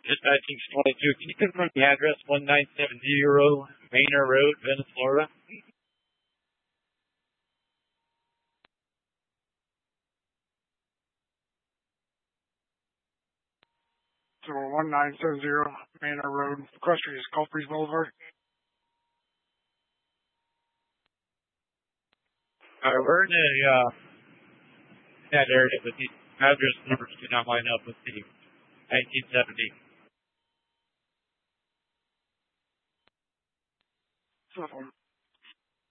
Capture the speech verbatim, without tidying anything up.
Dispatching twenty-two. Can you confirm the address one nine seven zero Manor Road, Venice, Florida? So one nine seven zero Manor Road, Cross Street is Gulf Breeze Boulevard. Uh, we're in a, uh, that area, but the address numbers do not line up with the nineteen seventy. So